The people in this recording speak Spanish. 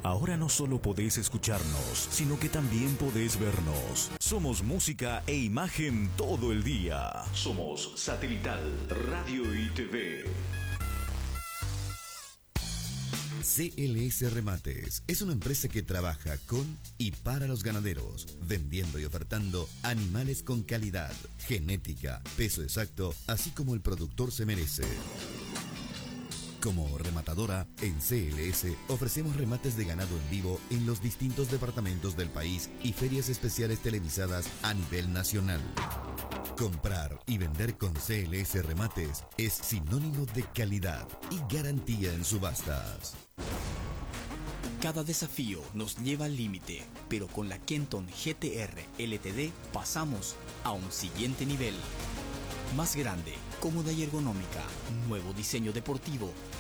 Ahora no solo podés escucharnos, sino que también podés vernos. Somos música e imagen todo el día. Somos Satelital, Radio y TV. CLS Remates es una empresa que trabaja con y para los ganaderos, vendiendo y ofertando animales con calidad, genética, peso exacto, así como el productor se merece. Como rematadora, en CLS ofrecemos remates de ganado en vivo en los distintos departamentos del país y ferias especiales televisadas a nivel nacional. Comprar y vender con CLS Remates es sinónimo de calidad y garantía en subastas. Cada desafío nos lleva al límite, pero con la Kenton GTR LTD pasamos a un siguiente nivel. Más grande, cómoda y ergonómica, nuevo diseño deportivo